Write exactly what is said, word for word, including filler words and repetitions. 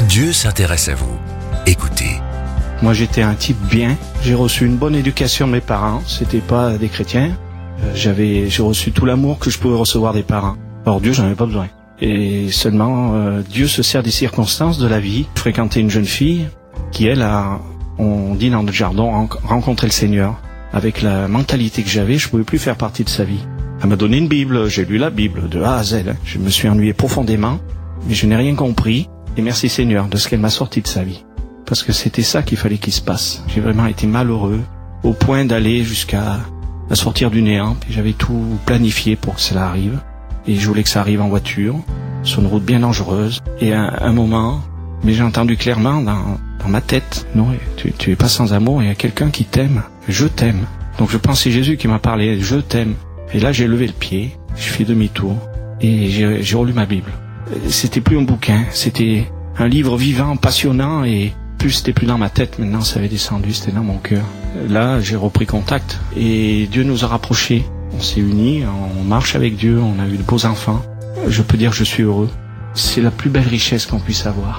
Dieu s'intéresse à vous. Écoutez. Moi, j'étais un type bien. J'ai reçu une bonne éducation de mes parents. C'était pas des chrétiens. Euh, j'avais, j'ai reçu tout l'amour que je pouvais recevoir des parents. Alors Dieu, j'en avais pas besoin. Et seulement, euh, Dieu se sert des circonstances de la vie. Je fréquentais une jeune fille qui, elle, a, on dit dans le jardin, rencontré le Seigneur. Avec la mentalité que j'avais, je pouvais plus faire partie de sa vie. Elle m'a donné une Bible, j'ai lu la Bible de A à Z. Je me suis ennuyé profondément, mais je n'ai rien compris. Et merci Seigneur de ce qu'elle m'a sorti de sa vie. Parce que c'était ça qu'il fallait qu'il se passe. J'ai vraiment été malheureux, au point d'aller jusqu'à à sortir du néant. Puis j'avais tout planifié pour que cela arrive. Et je voulais que ça arrive en voiture, sur une route bien dangereuse. Et à un moment, mais j'ai entendu clairement dans, dans ma tête, non, tu, tu es pas sans amour, il y a quelqu'un qui t'aime. Je t'aime. Donc je pense que c'est Jésus qui m'a parlé, je t'aime. Et là j'ai levé le pied, j'ai fait demi-tour et j'ai, j'ai relu ma Bible. C'était plus un bouquin, c'était un livre vivant, passionnant, et plus c'était plus dans ma tête, maintenant ça avait descendu, c'était dans mon cœur. Là j'ai repris contact et Dieu nous a rapprochés. On s'est unis, on marche avec Dieu, on a eu de beaux enfants. Je peux dire que je suis heureux. C'est la plus belle richesse qu'on puisse avoir.